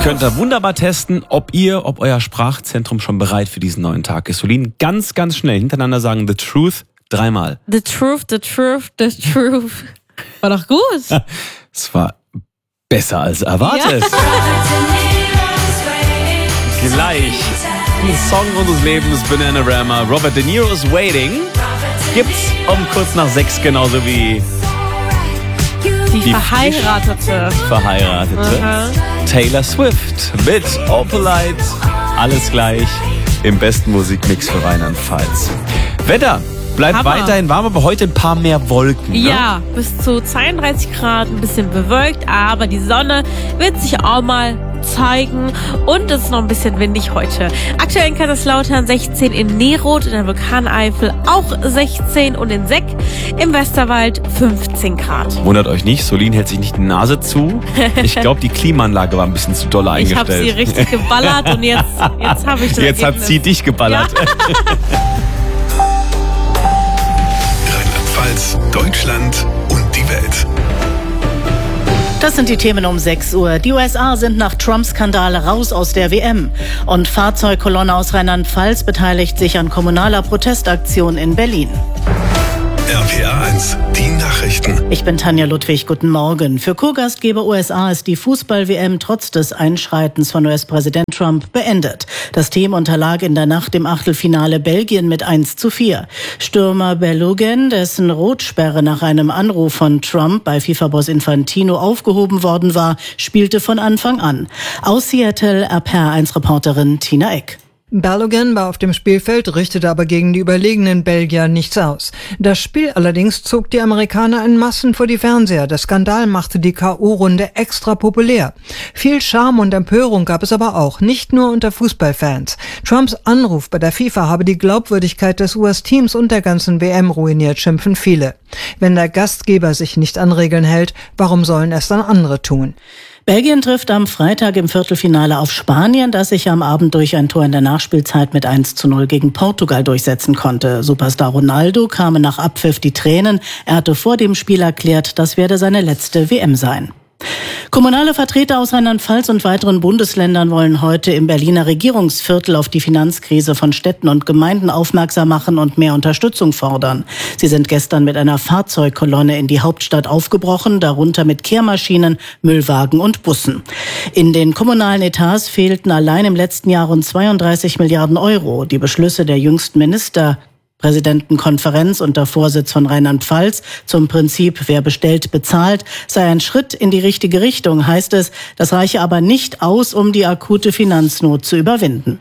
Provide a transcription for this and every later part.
könnt ihr wunderbar testen, ob euer Sprachzentrum schon bereit für diesen neuen Tag ist. Solin, ganz, ganz schnell hintereinander sagen The Truth 3-mal. The Truth, the Truth, the Truth. War doch gut. Es war besser als erwartet. Ja. Gleich ein Song unseres Lebens, Bananarama, Robert De Niro's Waiting, gibt's um kurz nach 6, genauso wie die Verheiratete. Taylor Swift mit Opalite. Alles gleich im besten Musikmix für Rheinland-Pfalz. Wetter bleibt weiterhin warm, aber heute ein paar mehr Wolken. Ne? Ja, bis zu 32 Grad, ein bisschen bewölkt, aber die Sonne wird sich auch mal zeigen und es ist noch ein bisschen windig heute. Aktuell in Kaiserslautern 16, in Neroth, in der Vulkaneifel auch 16 und in Seck im Westerwald 15 Grad. Wundert euch nicht, Solin hält sich nicht die Nase zu. Ich glaube, die Klimaanlage war ein bisschen zu doll eingestellt. Ich habe sie richtig geballert und jetzt habe ich das Jetzt hat sie dich geballert. Ja. Rheinland-Pfalz, Deutschland und die Welt. Das sind die Themen um 6 Uhr. Die USA sind nach Trump-Skandal raus aus der WM. Und Fahrzeugkolonne aus Rheinland-Pfalz beteiligt sich an kommunaler Protestaktion in Berlin. RPA 1, die Nachrichten. Ich bin Tanja Ludwig, guten Morgen. Für Co-Gastgeber USA ist die Fußball-WM trotz des Einschreitens von US-Präsident Trump beendet. Das Team unterlag in der Nacht im Achtelfinale Belgien mit 1:4. Stürmer Balogun, dessen Rotsperre nach einem Anruf von Trump bei FIFA-Boss Infantino aufgehoben worden war, spielte von Anfang an. Aus Seattle, RPA 1-Reporterin Tina Eck. Balogun war auf dem Spielfeld, richtete aber gegen die überlegenen Belgier nichts aus. Das Spiel allerdings zog die Amerikaner in Massen vor die Fernseher. Der Skandal machte die K.O.-Runde extra populär. Viel Charme und Empörung gab es aber auch, nicht nur unter Fußballfans. Trumps Anruf bei der FIFA habe die Glaubwürdigkeit des US-Teams und der ganzen WM ruiniert, schimpfen viele. Wenn der Gastgeber sich nicht an Regeln hält, warum sollen es dann andere tun? Belgien trifft am Freitag im Viertelfinale auf Spanien, das sich am Abend durch ein Tor in der Nachspielzeit mit 1:0 gegen Portugal durchsetzen konnte. Superstar Ronaldo kamen nach Abpfiff die Tränen. Er hatte vor dem Spiel erklärt, das werde seine letzte WM sein. Kommunale Vertreter aus Rheinland-Pfalz und weiteren Bundesländern wollen heute im Berliner Regierungsviertel auf die Finanzkrise von Städten und Gemeinden aufmerksam machen und mehr Unterstützung fordern. Sie sind gestern mit einer Fahrzeugkolonne in die Hauptstadt aufgebrochen, darunter mit Kehrmaschinen, Müllwagen und Bussen. In den kommunalen Etats fehlten allein im letzten Jahr rund 32 Milliarden Euro. Die Beschlüsse der jüngsten Ministerpräsidentenkonferenz unter Vorsitz von Rheinland-Pfalz zum Prinzip, wer bestellt, bezahlt, sei ein Schritt in die richtige Richtung, heißt es. Das reiche aber nicht aus, um die akute Finanznot zu überwinden.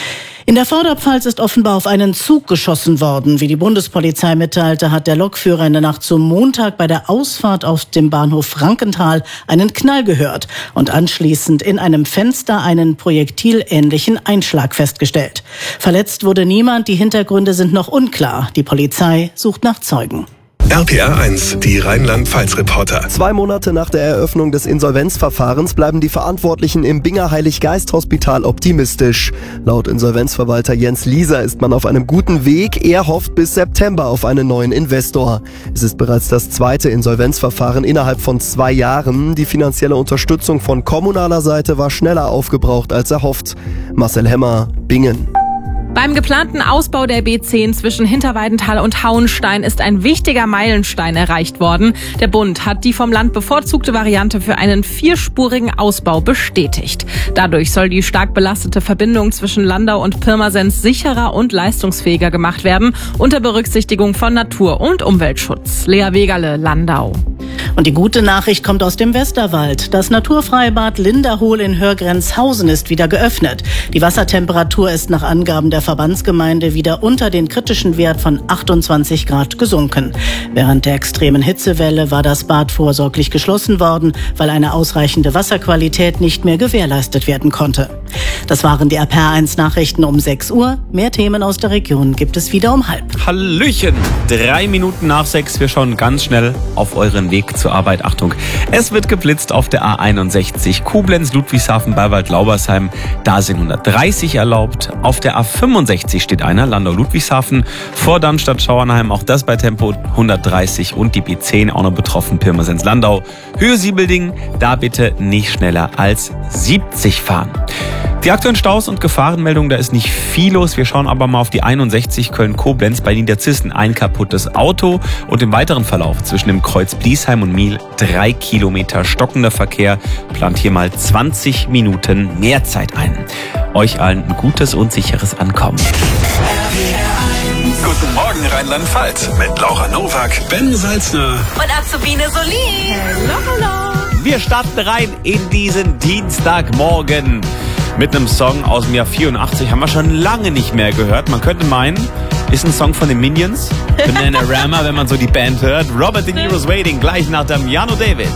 In der Vorderpfalz ist offenbar auf einen Zug geschossen worden. Wie die Bundespolizei mitteilte, hat der Lokführer in der Nacht zum Montag bei der Ausfahrt aus dem Bahnhof Frankenthal einen Knall gehört und anschließend in einem Fenster einen projektilähnlichen Einschlag festgestellt. Verletzt wurde niemand, die Hintergründe sind noch unklar. Die Polizei sucht nach Zeugen. RPA 1, die Rheinland-Pfalz-Reporter. 2 Monate nach der Eröffnung des Insolvenzverfahrens bleiben die Verantwortlichen im Binger Heilig-Geist-Hospital optimistisch. Laut Insolvenzverwalter Jens Lieser ist man auf einem guten Weg. Er hofft bis September auf einen neuen Investor. Es ist bereits das 2. Insolvenzverfahren innerhalb von 2 Jahren. Die finanzielle Unterstützung von kommunaler Seite war schneller aufgebraucht als erhofft. Marcel Hemmer, Bingen. Beim geplanten Ausbau der B10 zwischen Hinterweidenthal und Hauenstein ist ein wichtiger Meilenstein erreicht worden. Der Bund hat die vom Land bevorzugte Variante für einen 4-spurigen Ausbau bestätigt. Dadurch soll die stark belastete Verbindung zwischen Landau und Pirmasens sicherer und leistungsfähiger gemacht werden, unter Berücksichtigung von Natur- und Umweltschutz. Lea Wegerle, Landau. Und die gute Nachricht kommt aus dem Westerwald. Das Naturfreibad Linderhohl in Hörgrenzhausen ist wieder geöffnet. Die Wassertemperatur ist nach Angaben der Verbandsgemeinde wieder unter den kritischen Wert von 28 Grad gesunken. Während der extremen Hitzewelle war das Bad vorsorglich geschlossen worden, weil eine ausreichende Wasserqualität nicht mehr gewährleistet werden konnte. Das waren die RPR1 Nachrichten um 6 Uhr. Mehr Themen aus der Region gibt es wieder um 5:30. Hallöchen, 3 Minuten nach 6. Wir schauen ganz schnell auf euren Weg zur Arbeit. Achtung, es wird geblitzt auf der A61 Koblenz, Ludwigshafen, Bayreuth, Laubersheim. Da sind 130 erlaubt. Auf der A65 steht einer, Landau, Ludwigshafen. Vor Darmstadt, Schauernheim, auch das bei Tempo 130. Und die B10 auch noch betroffen, Pirmasens, Landau. Höhe Siebelding, da bitte nicht schneller als 70 fahren. Die aktuellen Staus und Gefahrenmeldungen, da ist nicht viel los. Wir schauen aber mal auf die 61 Köln-Koblenz bei Niederzissen. Ein kaputtes Auto und im weiteren Verlauf zwischen dem Kreuz Bliesheim und Miel 3 Kilometer stockender Verkehr. Plant hier mal 20 Minuten mehr Zeit ein. Euch allen ein gutes und sicheres Ankommen. Guten Morgen Rheinland-Pfalz mit Laura Nowak, Ben Salzner Und Azubine Solin. Hallo. Wir starten rein in diesen Dienstagmorgen mit einem Song aus dem Jahr 84. Haben wir schon lange nicht mehr gehört. Man könnte meinen, ist ein Song von den Minions. Bananarama, wenn man so die Band hört. Robert De Niro's Waiting, gleich nach Damiano David.